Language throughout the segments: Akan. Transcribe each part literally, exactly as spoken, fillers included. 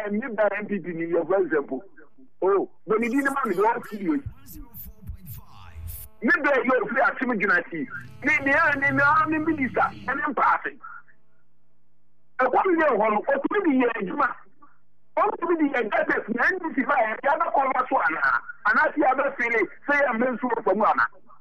and you by M P P, for example. Oh, but you didn't want to go to you. Maybe you're free at Timothy. Maybe I'm in the army minister and I'm passing. A one year one, or three years, or three years, that's ninety five, the other corner one, and I see other feeling, say I'm mental from one.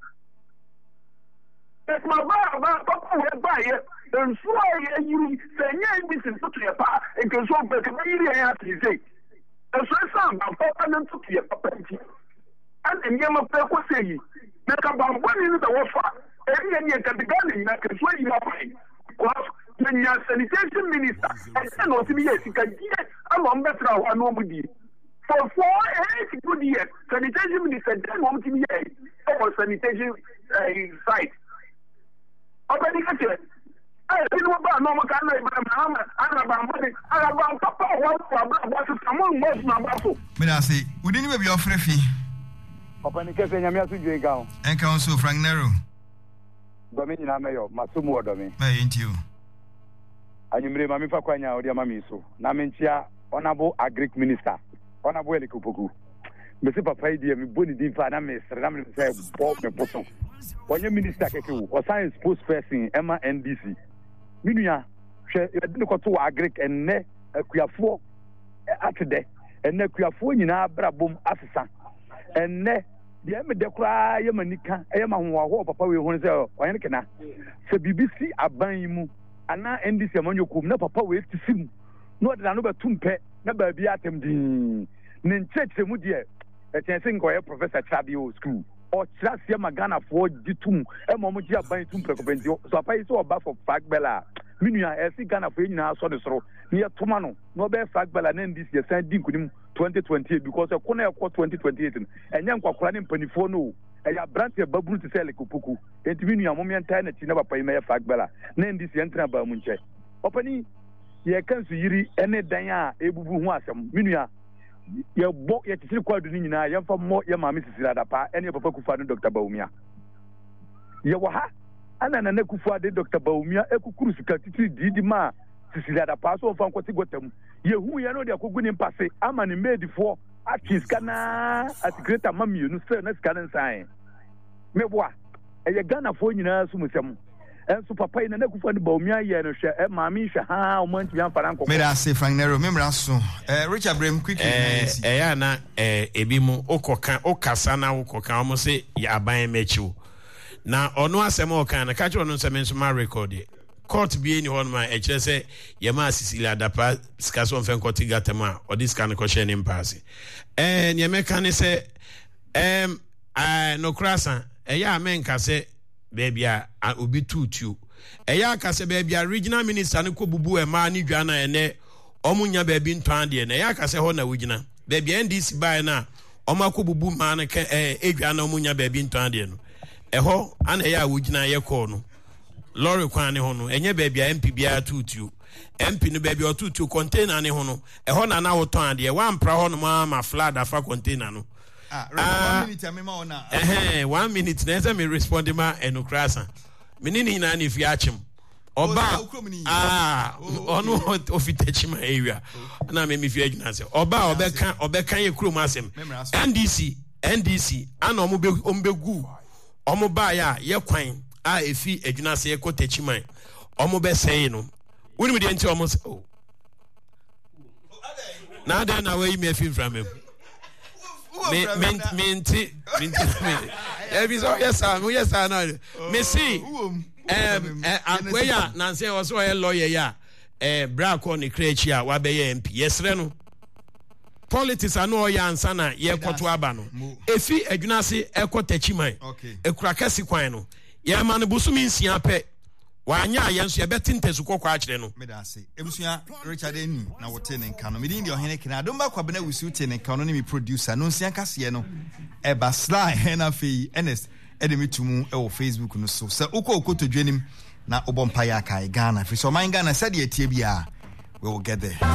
That's my bar, Papa went by it, and so I you say, yeah, this is not your part, and control better, really, I have to say. And so some of Papa and took your papa. And in Yama Papa say, make up one in the water, and then you can be done, I can swear you are fine. Because when you are sanitation minister, I cannot be yes, you can get along better than nobody. For four eight good years, sanitation minister then won't be a or sanitation site. Already get it. I don't know about normal kind of Arab, Arab, Papa, what is someone most number. Medasi, we didn't have your free fee. Open the Yamia to Jago. And Council Frank Nero. Dominion Mayo, Masumo Domi. May ain't you? And you may Mammy Faquania or Yamamiso. Namentia, Honorable Agric Minister, Honorable Kupuku. Mister Papa, dear, me bunny deep and I'm a certain say, Bob Mepoto. When your minister or science spokesperson, Emma N D C. Minia, she didn't go to Agric and ne a Kuafo at today, and ne Kuafo in our Brabum Assassin. And ne, the Emma de Cry, Yamanika, Emma, who Papa will want to say, or anything. So B B C Abanimu, and now N D C among your cum, no Papa will to see. Not that I know about Tumpe, never be at him. Nin church, a mudia, a chancing go Professor Chabio school. Or Chasia Magana for Jitum, a Momuja by Tumpe. So I pay so about for Fag Bella. Minia, as he Ghana for you now, so the throw near Tomano, no bear Fag Bella, and this year sent Dinkunim twenty twenty eight because a corner of twenty twenty eight and young Quakranim Penifono, and your branch of Babu to sell a Kupuku, and to Minia Momian Tana, never pay me a Fag Bella, name this Yantra Bamunche. Opening, ye can see Yiri, any Daya, Ebu Wasam, Minia. Your book yet is required in Nina, young for more Yama Missus Radapa, and your Papa Kufa, Doctor Baumia. Yawaha, and an Ekufa, Doctor Baumia, Ekukuruka, Didima, Sicilada Paso of Uncotigotum. Ye who you know they are cooking in Passe, I'm an made before, at Kiscana, at Greater Mammy, you say, let's can sign. Mewa, a Yagana for you know, Sumusam. And so Papa in the Nekufa Baumia, Yanosha, and Mammy Shaha, Monty Franco. May I say, Frank Nero, remember us so. Richard Brim, quickly. Ayana, Ebimo, Okoka, Okasana, Okoka, almost say, Yabai Mechu. Now, or no, Samo can a catch on some my record. Court being on my H S A, Yama Sicilia Dapa, Scason Fencoti Gatama, or this kind of question in passing. And Yamekan say, um, I no crassa, a ya men can say, baby, I will be too too. A ya can say, baby, a regional minister, Nukubu, and Mani Jana, and ne, Omunya baby in Tandy, and a ya can say, Hona Wigina, baby, and this by now, Omakubu man, Adriana Munya baby in Tandy. A ho, and a ya Wigina, ya corno. Lorry Quani Hono, and your baby M P B I two two. M P no baby or two to contain any hono. A hona now tandy, a one prahon mamma flood a fa container no. Ah, one minute, I'm on. Eh, one minute, never me respond ma and no crassa. Menini nani if yachim. Oba, ah, or no of it touch my area. And I made me fear answer. Oba, Obeka, Obeka, you crew massem. N D C, N D C, and Omobe Umbegu. Omobaya, ye quine. Ah, if he a gina say, Cote Chimay, Omobe say no. When we didn't almost oh. Now then, away me feel from him. Minty, minty, yes, sir, yes, sir, no. Me see, um, where ya, Nancy also a lawyer, ya, eh, Braco, the creature, Wabe M P, yes, Reno. Politics are no ya and sana, ye Cotuabano. If he a gina say, a Cote Chimay, a crackasi quino. Ya man busumi nsiape wanya yenso ye betinte suko kwa akire no me da se ebusua Richard Eni na wote ne nka no me din de ohene kina do ba kwa bena wusu te ne nka no ne me producer no nsia kase no e ba slide na fe Ernest e de metumu e wo Facebook no so se uko okoto dwanim na obompa ya kai Ghana fi so man Ghana said ye tie bia we will get there.